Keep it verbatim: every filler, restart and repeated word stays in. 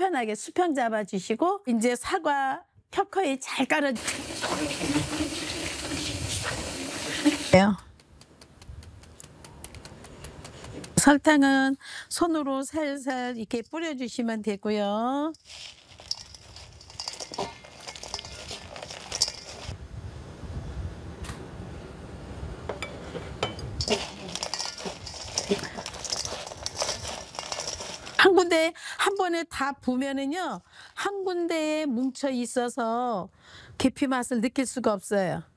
편하게 수평 잡아주시고 이제 사과 켜커이 잘 깔아주세요. 설탕은 손으로 살살 이렇게 뿌려주시면 되고요. 한 군데 한 번에 다 부으면은요 한 군데에 뭉쳐 있어서 계피 맛을 느낄 수가 없어요.